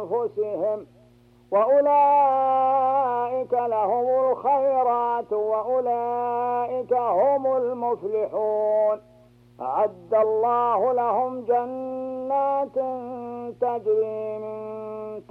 أنفسهم، وأولئك لهم الخيرات وأولئك هم المفلحون. أعد الله لهم جنات تجري من